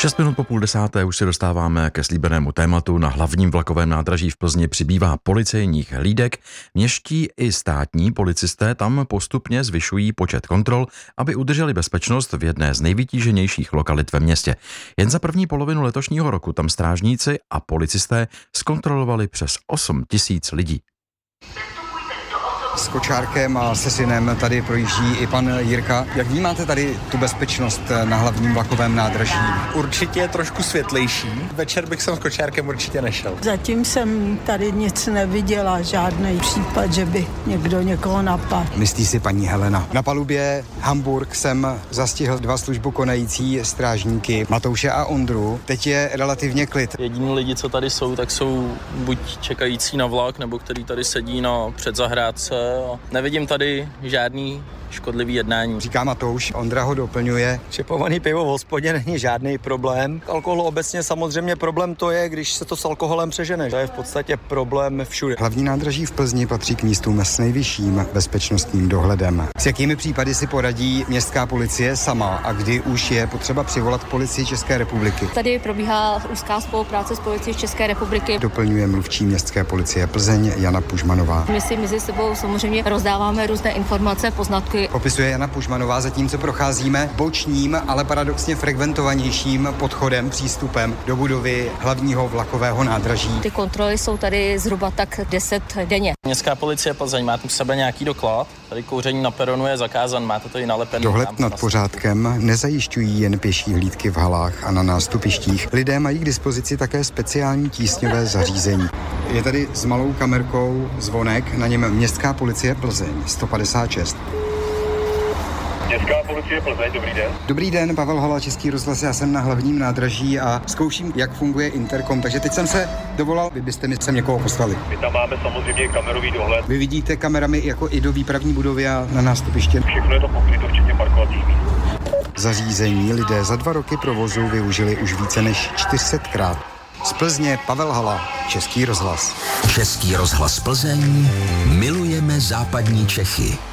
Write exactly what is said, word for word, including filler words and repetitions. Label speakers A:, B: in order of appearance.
A: Šest minut po půl desáté už se dostáváme ke slíbenému tématu. Na hlavním vlakovém nádraží v Plzni přibývá policejních hlídek. Městští i státní policisté tam postupně zvyšují počet kontrol, aby udrželi bezpečnost v jedné z nejvytíženějších lokalit ve městě. Jen za první polovinu letošního roku tam strážníci a policisté zkontrolovali přes osm tisíc lidí.
B: S kočárkem a se synem tady projíždí i pan Jirka. Jak vnímáte tady tu bezpečnost na hlavním vlakovém nádraží?
C: Určitě je trošku světlejší. Večer bych sem s kočárkem určitě nešel.
D: Zatím jsem tady nic neviděla, žádný případ, že by někdo někoho napadl.
B: Myslí si paní Helena. Na palubě Hamburg jsem zastihl dva službu konající strážníky Matouše a Ondru. Teď je relativně klid.
E: Jediní lidi, co tady jsou, tak jsou buď čekající na vlak, nebo který tady sedí na předzahrádce. A nevidím tady žádný škodlivý jednání.
B: Říká Matouš, Ondra ho doplňuje.
F: Čepovaný pivo v hospodě není žádný problém. Alkohol obecně samozřejmě problém to je, když se to s alkoholem přežene. To je v podstatě problém všude.
B: Hlavní nádraží v Plzni patří k místům s nejvyšším bezpečnostním dohledem. S jakými případy si poradí městská policie sama a kdy už je potřeba přivolat policii České republiky?
G: Tady probíhá úzká spolupráce s policií České republiky.
B: Doplňuje mluvčí městské policie Plzeň Jana Pužmanová.
G: My si mezi sebou samozřejmě rozdáváme různé informace, poznatky.
B: Popisuje Jana Pužmanová, zatímco procházíme bočním, ale paradoxně frekventovanějším podchodem, přístupem do budovy hlavního vlakového nádraží.
G: Ty kontroly jsou tady zhruba tak deset denně.
E: Městská policie Plzeň, máte v sebe nějaký doklad? Tady kouření na peronu je zakázan, máte to i nalepené.
B: Dohled nad pořádkem nezajišťují jen pěší hlídky v halách a na nástupištích. Lidé mají k dispozici také speciální tísňové zařízení. Je tady s malou kamerkou zvonek, na něm Městská policie Plzeň sto padesát šest.
H: Městská policie Plzeň, dobrý den.
B: Dobrý den, Pavel Hala, Český rozhlas, já jsem na hlavním nádraží a zkouším, jak funguje interkom, takže teď jsem se dovolal, vy byste mi sem někoho poslali.
H: My tam máme samozřejmě kamerový dohled.
B: Vy vidíte kamerami jako i do výpravní budovy a na nástupiště?
H: Všechno je to pokryto, včetně parkovacích míst.
B: Zařízení lidé za dva roky provozu využili už více než čtyři setkrát. Z Plzně Pavel Hala, Český rozhlas.
I: Český rozhlas Plzeň, milujeme západní Čechy.